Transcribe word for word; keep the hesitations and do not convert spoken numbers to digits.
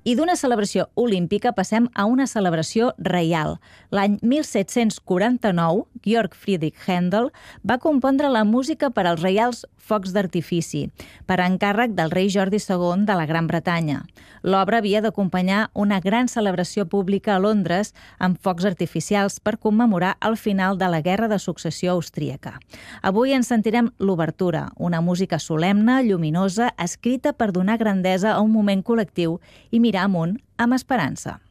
I d'una celebració olímpica passem a una celebració reial. L'any mil set-cents quaranta-nou, Georg Friedrich Händel va compondre la música per als reials focs d'artifici, per encàrrec del rei Jordi segon de la Gran Bretanya. L'obra havia d'acompanyar una gran celebració pública a Londres amb focs artificials per commemorar el final de la Guerra de Successió Austríaca. Avui ens sentirem l'obertura, una música solemne, lluminosa, escrita per donar grandesa a un moment col·lectiu i mirar amunt amb esperança.